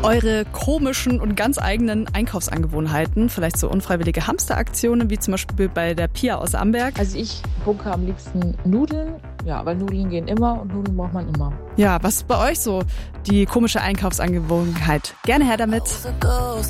eure komischen und ganz eigenen Einkaufsangewohnheiten, vielleicht so unfreiwillige Hamsteraktionen, wie zum Beispiel bei der Pia aus Amberg. Also ich bunkere am liebsten Nudeln, ja, weil Nudeln gehen immer und Nudeln braucht man immer. Ja, was ist bei euch so die komische Einkaufsangewohnheit? Gerne her damit.